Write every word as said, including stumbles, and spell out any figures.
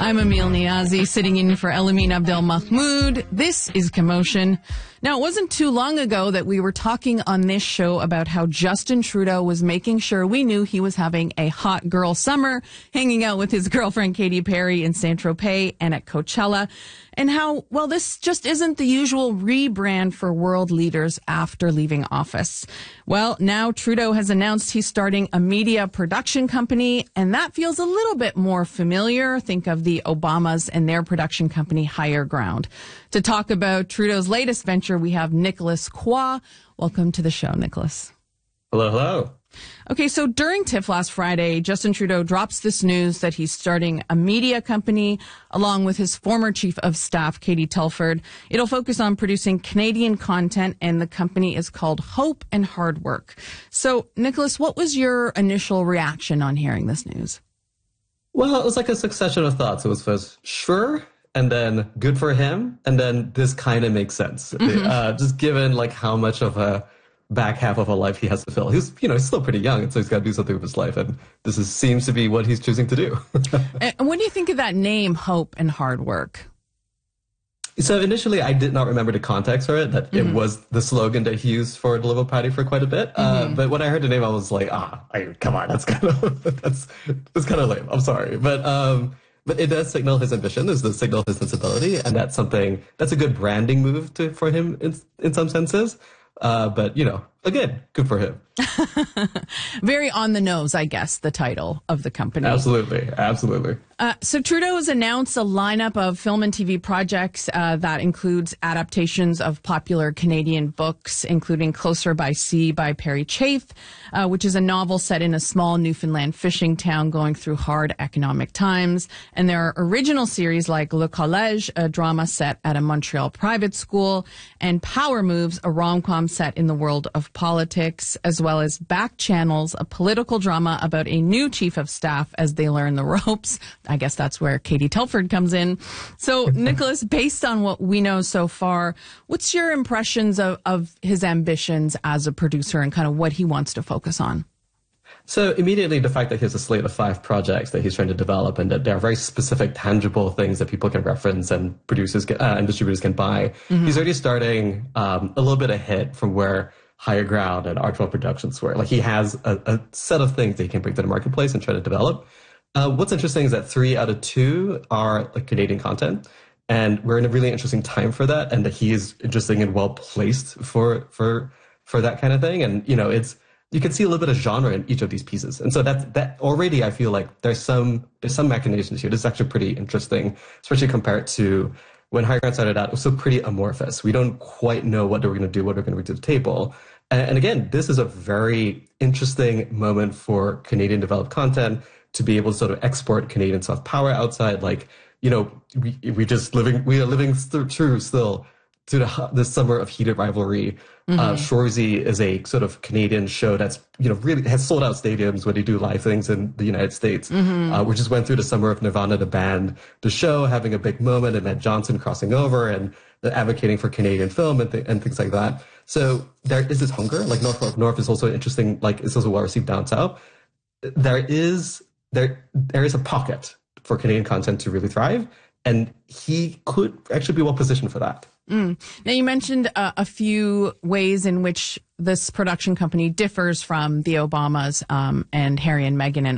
I'm Emil Niazi, sitting in for Elamin Abdel Mahmoud. This is Commotion. Now, it wasn't too long ago that we were talking on this show about how Justin Trudeau was making sure we knew he was having a hot girl summer, hanging out with his girlfriend Katy Perry in Saint-Tropez and at Coachella, and how, well, this just isn't the usual rebrand for world leaders after leaving office. Well, now Trudeau has announced he's starting a media production company, and that feels a little bit more familiar. Think of the Obamas and their production company, Higher Ground. To talk about Trudeau's latest venture, we have Nicholas Quah. Welcome to the show, Nicholas. Hello, hello. Okay, so during TIFF last Friday, Justin Trudeau drops this news that he's starting a media company along with his former chief of staff, Katie Telford. It'll focus on producing Canadian content, and the company is called Hope and Hard Work. So, Nicholas, what was your initial reaction on hearing this news? Well, it was like a succession of thoughts. It was first, sure, and then good for him, and then this kind of makes sense. Mm-hmm. Uh, just given like how much of a back half of a life he has to fill. He's, you know, he's still pretty young, and so he's got to do something with his life, and this is, seems to be what he's choosing to do. And what do you think of that name, Hope and Hard Work? So initially, I did not remember the context for it, that mm-hmm. it was the slogan that he used for the Liberal Party for quite a bit. Mm-hmm. Uh, but when I heard the name, I was like, ah, I, come on, that's kind of that's that's kind of lame. I'm sorry, but um, but it does signal his ambition. It does signal his sensibility, and that's something that's a good branding move to for him in in some senses. Uh, but, you know, again, good for him. Very on the nose, I guess, the title of the company. Absolutely. Absolutely. Uh, so Trudeau has announced a lineup of film and T V projects uh, that includes adaptations of popular Canadian books, including Closer by Sea by Perry Chafe, uh, which is a novel set in a small Newfoundland fishing town going through hard economic times. And there are original series like Le Collège, a drama set at a Montreal private school, and Power Moves, a rom-com set in the world of politics, as well as Back Channels, a political drama about a new chief of staff as they learn the ropes. I guess that's where Katie Telford comes in. So, Nicholas, based on what we know so far, what's your impressions of, of his ambitions as a producer and kind of what he wants to focus on? So immediately the fact that he has a slate of five projects that he's trying to develop and that there are very specific, tangible things that people can reference and producers can, uh, and distributors can buy, mm-hmm. he's already starting um, a little bit ahead from where Higher Ground and Archwell Productions were. Like he has a, a set of things that he can bring to the marketplace and try to develop. Uh, what's interesting is that three out of two are like Canadian content, and we're in a really interesting time for that, and that he is interesting and well placed for for for that kind of thing. And you know, it's you can see a little bit of genre in each of these pieces, and so that that already I feel like there's some there's some machinations here. This is actually pretty interesting, especially compared to when Higher Ground started out. It was so pretty amorphous. We don't quite know what we're going to do, what we're going to bring to the table. And, and again, this is a very interesting moment for Canadian developed content to be able to sort of export Canadian soft power outside. Like, you know, we we just living, we are living th- through still to the, the summer of heated rivalry. Mm-hmm. Uh, Shoresy is a sort of Canadian show that's, you know, really has sold out stadiums when they do live things in the United States. Mm-hmm. Uh, we just went through the summer of Nirvana, the band, the show having a big moment, and Matt Johnson crossing over and advocating for Canadian film and, th- and things like that. So there is this hunger. Like North North is also interesting. Like it's also well received down south. There is there there is a pocket for Canadian content to really thrive, and he could actually be well positioned for that. Mm. Now, you mentioned uh, a few ways in which this production company differs from the Obamas um, and Harry and Meghan and